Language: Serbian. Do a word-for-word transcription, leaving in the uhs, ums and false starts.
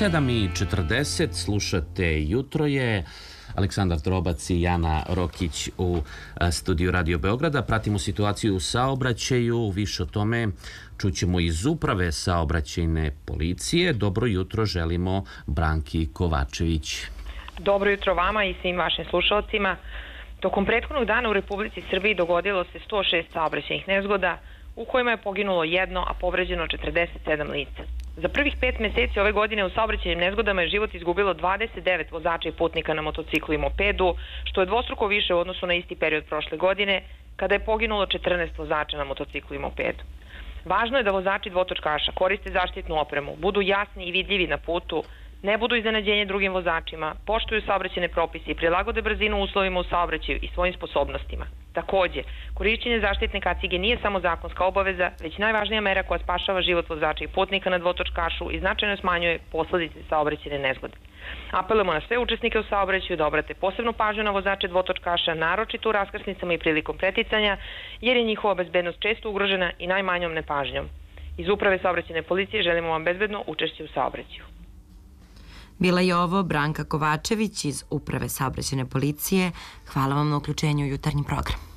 sedam i četrdeset, slušate Jutro je. Aleksandar Drobac i Jana Rokić u studiju Radio Beograda. Pratimo situaciju u saobraćaju. Više o tome čućemo iz Uprave saobraćajne policije. Dobro jutro želimo Branki Kovačević. Dobro jutro vama i svim vašim slušalcima. Tokom prethodnog dana u Republici Srbiji dogodilo se sto šest saobraćajnih nezgoda u kojima je poginulo jedno, a povređeno četrdeset sedam lica. Za prvih pet meseci ove godine u saobraćajnim nezgodama je život izgubilo dvadeset devet vozača i putnika na motociklu i mopedu, što je dvostruko više u odnosu na isti period prošle godine, kada je poginulo četrnaest vozača na motociklu i mopedu. Važno je da vozači dvotočkaša koriste zaštitnu opremu, budu jasni i vidljivi na putu, ne budu iznenađenje drugim vozačima, poštuju saobraćajne propise i prilagode brzinu uslovima u saobraćaju i svojim sposobnostima. Takođe, korišćenje zaštitne kacige nije samo zakonska obaveza, već najvažnija mera koja spašava život vozača i putnika na dvotočkašu i značajno smanjuje posledice saobraćajne nezgode. Apelujemo na sve učesnike u saobraćaju da obrate posebnu pažnju na vozače dvotočkaša, naročito u raskrsnicama i prilikom preticanja, jer je njihova bezbednost često ugrožena i najmanjom nepažnjom. Iz Uprave saobraćajne policije želimo vam bezbedno učešće u saobraćaju. Bila je ovo Branka Kovačević iz Uprave saobraćajne policije. Hvala vam na uključenju u jutarnji program.